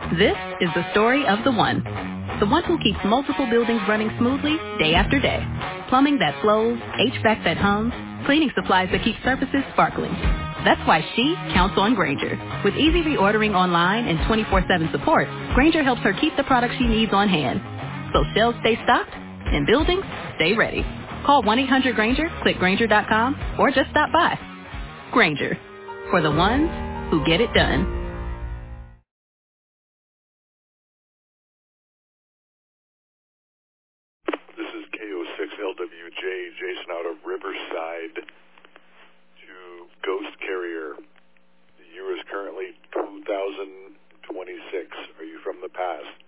This is the story of the one. The one who keeps multiple buildings running smoothly day after day. Plumbing that flows, HVAC that hums, cleaning supplies that keep surfaces sparkling. That's why she counts on Grainger. With easy reordering online and 24/7 support, Grainger helps her keep the products she needs on hand. So shelves stay stocked and buildings stay ready. Call 1-800-GRAINGER, click Grainger.com, or just stop by. Grainger, for the ones who get it done. This is KO6LWJ, Jason out of Riverside to Ghost Carrier. The year is currently 2026. Are you from the past?